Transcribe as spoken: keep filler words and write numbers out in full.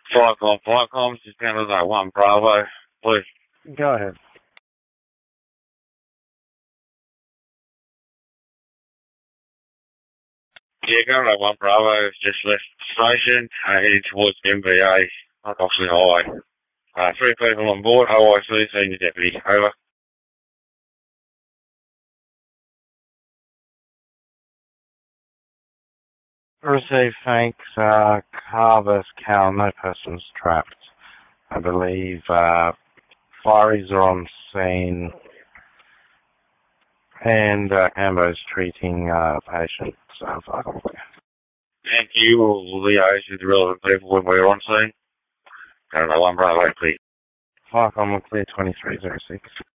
Firecom, Firecom, just down to that one Bravo, please. Go ahead. Yeah, going to that one Bravo, just left the station, uh, heading towards M B A, up Oxley Highway. Uh, three people on board, O I C, senior deputy, over. Receive thanks, uh, Carvis Cal, no persons trapped. I believe, uh, fireys are on scene and, uh, Ambo's treating, uh, patients, uh, Firecom Clear. Thank you, we'll liaise with the relevant people when we're on scene. Going to that one Bravo, please. Firecom Clear twenty-three oh six.